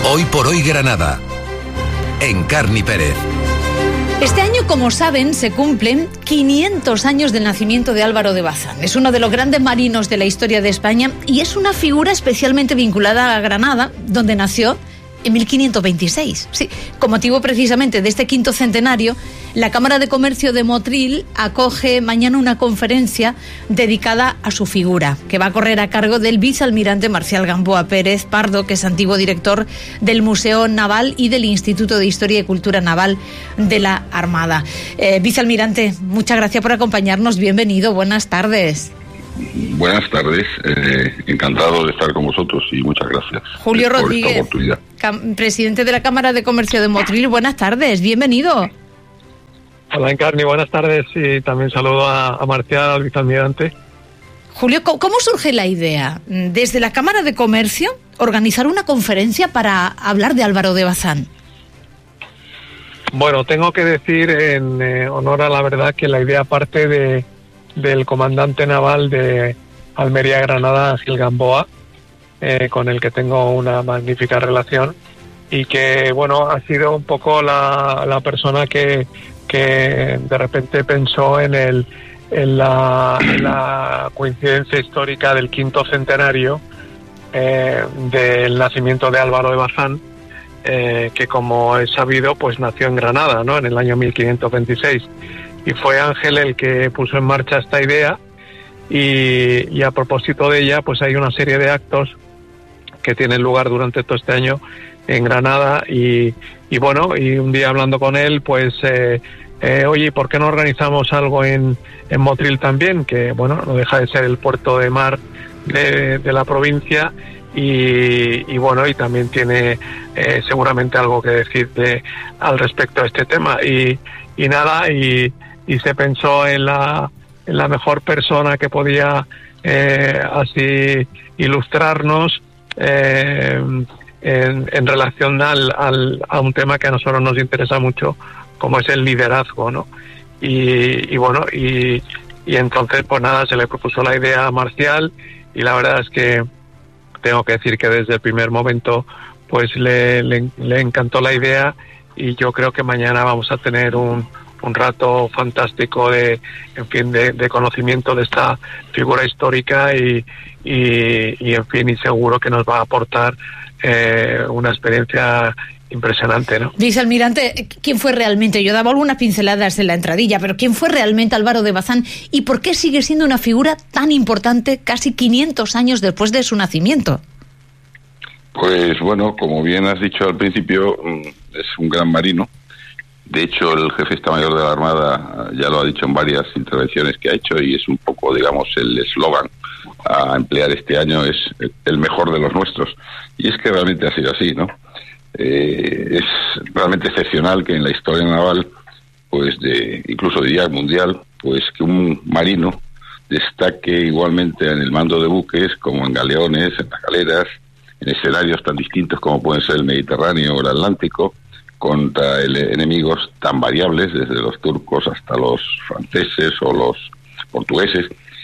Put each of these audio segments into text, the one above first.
Hoy por hoy Granada. Encarni Pérez. Este año, como saben, se cumplen 500 años del nacimiento de Álvaro de Bazán. Es uno de los grandes marinos de la historia de España y es una figura especialmente vinculada a Granada, donde nació en 1526. Sí, con motivo precisamente de este quinto centenario, la Cámara de Comercio de Motril acoge mañana una conferencia dedicada a su figura, que va a correr a cargo del vicealmirante Marcial Gamboa Pérez Pardo, que es antiguo director del Museo Naval y del Instituto de Historia y Cultura Naval de la Armada. Vicealmirante, muchas gracias por acompañarnos. Bienvenido, buenas tardes. Buenas tardes, encantado de estar con vosotros y muchas gracias. Julio por Rodríguez, esta oportunidad. Presidente de la Cámara de Comercio de Motril, buenas tardes, bienvenido. Hola, Encarni, buenas tardes y también saludo a Marcial, al vicealmirante. Julio, ¿cómo surge la idea desde la Cámara de Comercio organizar una conferencia para hablar de Álvaro de Bazán? Bueno, tengo que decir en honor a la verdad que la idea parte del comandante naval de Almería Granada, Ángel Gamboa, con el que tengo una magnífica relación y que, bueno, ha sido un poco la persona que de repente pensó en la coincidencia histórica del quinto centenario del nacimiento de Álvaro de Bazán, que como es sabido, pues nació en Granada, ¿no?, en el año 1526. Y fue Ángel el que puso en marcha esta idea y a propósito de ella, pues hay una serie de actos que tienen lugar durante todo este año en Granada y bueno, y un día hablando con él, pues oye, ¿por qué no organizamos algo en Motril también? Que bueno, no deja de ser el puerto de mar de la provincia y bueno, y también tiene seguramente algo que decir al respecto de este tema y nada, y se pensó en la mejor persona que podía así ilustrarnos en relación a un tema que a nosotros nos interesa mucho, como es el liderazgo, ¿no? Y bueno, y entonces pues nada, se le propuso la idea a Marcial y la verdad es que tengo que decir que desde el primer momento pues le encantó la idea y yo creo que mañana vamos a tener un rato fantástico de conocimiento de esta figura histórica y en fin, y seguro que nos va a aportar una experiencia impresionante, ¿no? Vicealmirante, ¿quién fue realmente? Yo daba algunas pinceladas en la entradilla, pero ¿quién fue realmente Álvaro de Bazán y por qué sigue siendo una figura tan importante casi 500 años después de su nacimiento? Pues bueno, como bien has dicho al principio, es un gran marino. De hecho, el jefe de Estado Mayor de la Armada ya lo ha dicho en varias intervenciones que ha hecho y es un poco, digamos, el eslogan a emplear este año, es el mejor de los nuestros. Y es que realmente ha sido así, ¿no? Es realmente excepcional que en la historia naval, pues incluso diría mundial, pues que un marino destaque igualmente en el mando de buques como en galeones, en las galeras, en escenarios tan distintos como pueden ser el Mediterráneo o el Atlántico, contra enemigos tan variables, desde los turcos hasta los franceses o los portugueses,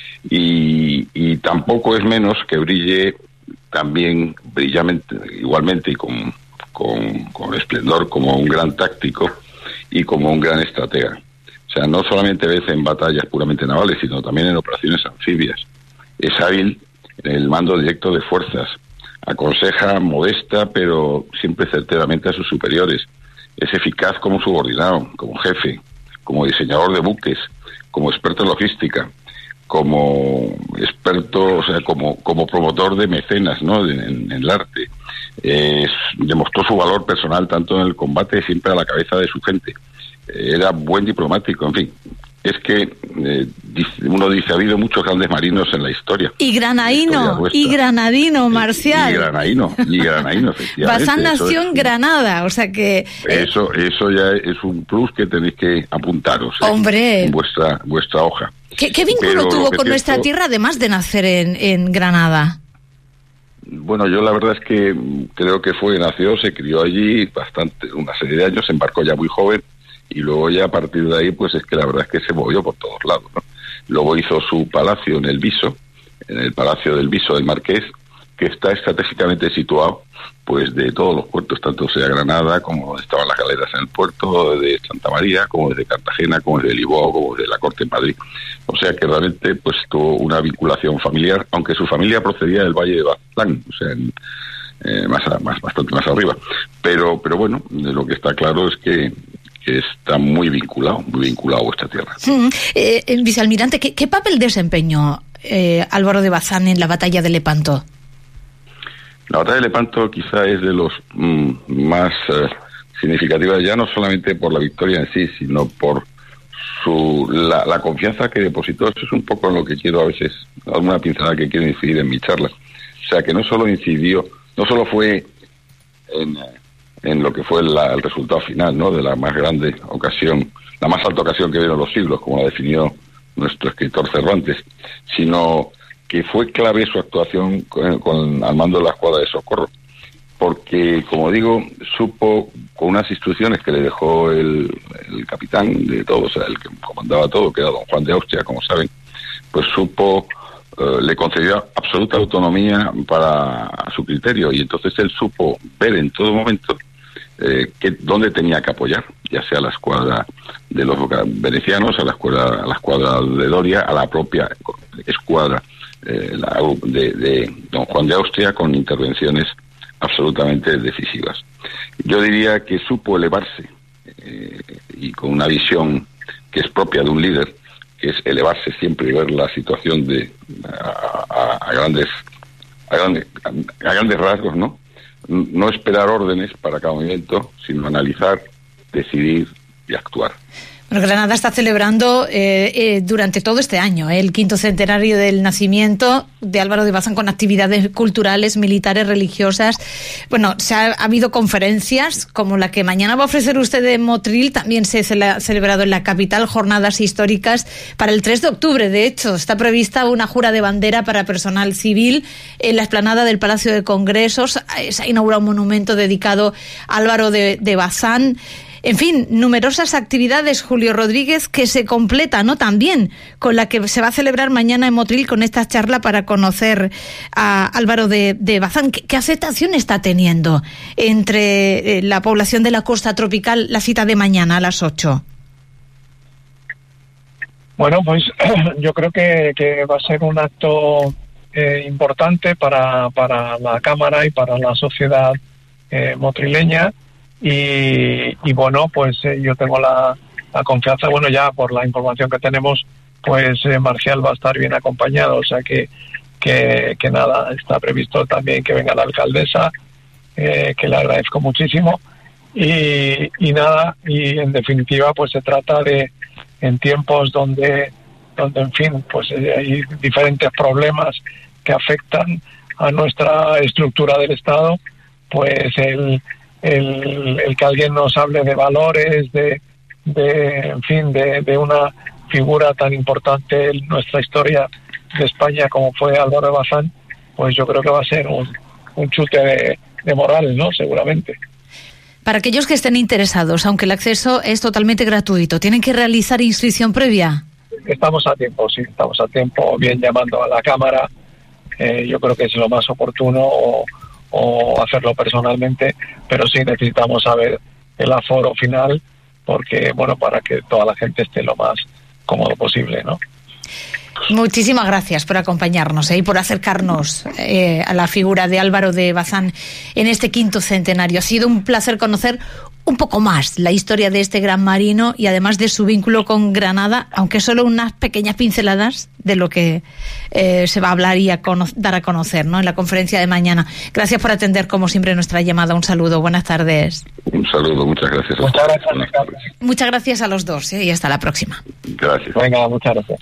y tampoco es menos que brille también brillamente, igualmente y con esplendor, como un gran táctico y como un gran estratega. O sea, no solamente vence en batallas puramente navales, sino también en operaciones anfibias. Es hábil en el mando directo de fuerzas, aconseja modesta pero siempre certeramente a sus superiores. Es eficaz como subordinado, como jefe, como diseñador de buques, como experto en logística, como experto, o sea, como promotor de mecenas, ¿no?, en el arte. Demostró su valor personal tanto en el combate, siempre a la cabeza de su gente. Era buen diplomático, en fin. Es que uno dice, ha habido muchos grandes marinos en la historia. Y granadino, Marcial. Y granadino, efectivamente. Bazán nació en Granada, o sea que... Eso ya es un plus que tenéis que apuntaros. ¡Hombre! En vuestra hoja. ¿Qué vínculo tuvo con nuestra tierra, además de nacer en Granada? Bueno, yo la verdad es que creo que nació, se crió allí una serie de años, se embarcó ya muy joven, y luego ya a partir de ahí, pues es que la verdad es que se movió por todos lados, ¿no? Luego hizo su palacio en el Viso, en el Palacio del Viso del Marqués, que está estratégicamente situado pues de todos los puertos, tanto sea Granada como donde estaban las galeras en el puerto de Santa María, como desde Cartagena, como desde Lisboa, como desde la Corte en Madrid. O sea que realmente pues tuvo una vinculación familiar, aunque su familia procedía del Valle de Bazán, o sea, bastante más arriba. Pero bueno, lo que está claro es que está muy vinculado a vuestra tierra. Vicealmirante, ¿qué papel desempeñó Álvaro de Bazán en la batalla de Lepanto? La batalla de Lepanto quizá es de los más significativas, ya no solamente por la victoria en sí, sino por la confianza que depositó. Eso es un poco en lo que quiero a veces, alguna pincelada que quiero incidir en mi charla. O sea, que no solo fue en lo que fue el resultado final, ¿no?, de la más grande ocasión, la más alta ocasión que vieron los siglos, como la definió nuestro escritor Cervantes, sino que fue clave su actuación al mando de la escuadra de socorro, porque, como digo, supo, con unas instrucciones que le dejó el capitán de todo, o sea, el que comandaba todo, que era don Juan de Austria, como saben, pues le concedió absoluta autonomía para su criterio, y entonces él supo ver en todo momento dónde tenía que apoyar, ya sea a la escuadra de los venecianos, a la escuadra de Doria, a la propia escuadra de don Juan de Austria, con intervenciones absolutamente decisivas. Yo diría que supo elevarse y con una visión que es propia de un líder, que es elevarse siempre y ver la situación a grandes rasgos, ¿no? No esperar órdenes para cada movimiento, sino analizar, decidir y actuar. Bueno, Granada está celebrando durante todo este año el 5º centenario del nacimiento de Álvaro de Bazán, con actividades culturales, militares, religiosas. Bueno, ha habido conferencias como la que mañana va a ofrecer usted en Motril. También se ha celebrado en la capital jornadas históricas para el 3 de octubre. De hecho, está prevista una jura de bandera para personal civil en la explanada del Palacio de Congresos. Se ha inaugurado un monumento dedicado a Álvaro de Bazán. En fin, numerosas actividades, Julio Rodríguez, que se completan, ¿no?, también con la que se va a celebrar mañana en Motril, con esta charla para conocer a Álvaro de Bazán. ¿Qué aceptación está teniendo entre la población de la costa tropical la cita de mañana a las 8? Bueno, pues yo creo que va a ser un acto importante para la Cámara y para la sociedad motrileña. Y bueno, pues yo tengo la confianza, bueno, ya por la información que tenemos, pues Marcial va a estar bien acompañado, o sea que nada, está previsto también que venga la alcaldesa, que le agradezco muchísimo, y nada, y en definitiva pues se trata de, en tiempos donde en fin, pues hay diferentes problemas que afectan a nuestra estructura del Estado, pues el que alguien nos hable de valores, en fin, de una figura tan importante en nuestra historia de España como fue Álvaro de Bazán, pues yo creo que va a ser un chute de moral, ¿no?, seguramente. Para aquellos que estén interesados, aunque el acceso es totalmente gratuito, ¿tienen que realizar inscripción previa? Estamos a tiempo, sí, estamos a tiempo, bien llamando a la Cámara, yo creo que es lo más oportuno, o hacerlo personalmente, pero sí necesitamos saber el aforo final, porque, bueno, para que toda la gente esté lo más cómodo posible, ¿no? Muchísimas gracias por acompañarnos y por acercarnos a la figura de Álvaro de Bazán en este 5º centenario. Ha sido un placer conocer un poco más la historia de este gran marino y además de su vínculo con Granada, aunque solo unas pequeñas pinceladas de lo que se va a hablar y dar a conocer, ¿no?, en la conferencia de mañana. Gracias por atender, como siempre, nuestra llamada. Un saludo, buenas tardes. Un saludo, muchas gracias. Muchas gracias a los dos y hasta la próxima. Gracias. Venga, muchas gracias.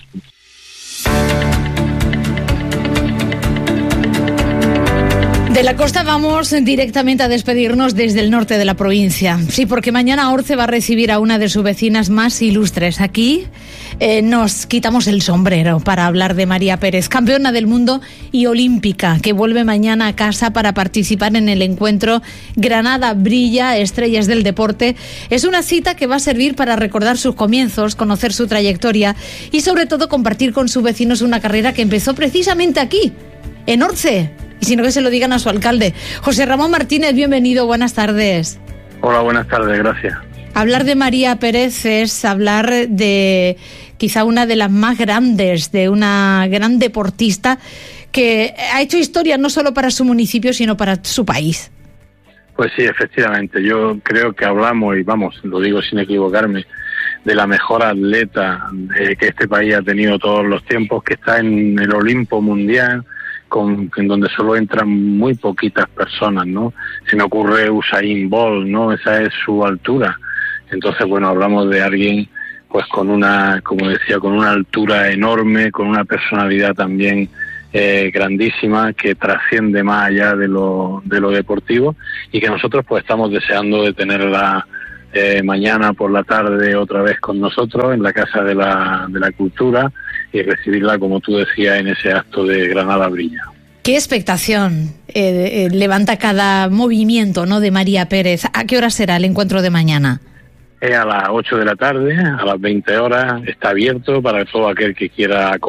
De la costa vamos directamente a despedirnos desde el norte de la provincia. Sí, porque mañana Orce va a recibir a una de sus vecinas más ilustres. Aquí nos quitamos el sombrero para hablar de María Pérez, campeona del mundo y olímpica, que vuelve mañana a casa para participar en el encuentro Granada Brilla, Estrellas del Deporte. Es una cita que va a servir para recordar sus comienzos, conocer su trayectoria y sobre todo compartir con sus vecinos una carrera que empezó precisamente aquí, en Orce. y si no, que se lo digan a su alcalde. José Ramón Martínez, bienvenido, buenas tardes. Hola, buenas tardes, gracias. Hablar de María Pérez es hablar de quizá una de las más grandes, de una gran deportista que ha hecho historia no solo para su municipio, sino para su país. Pues sí, efectivamente, yo creo que hablamos, y vamos, lo digo sin equivocarme, de la mejor atleta que este país ha tenido todos los tiempos, que está en el Olimpo Mundial, en donde solo entran muy poquitas personas, ¿no? Se me ocurre Usain Bolt, ¿no? Esa es su altura. Entonces, bueno, hablamos de alguien pues con una, como decía, con una altura enorme, con una personalidad también grandísima, que trasciende más allá de lo deportivo, y que nosotros pues estamos deseando de tenerla mañana por la tarde otra vez con nosotros en la Casa de la Cultura, y recibirla, como tú decías, en ese acto de Granada Brilla. Qué expectación levanta cada movimiento, ¿no?, de María Pérez. ¿A qué hora será el encuentro de mañana? A las 8 de la tarde, a las 20 horas, está abierto para todo aquel que quiera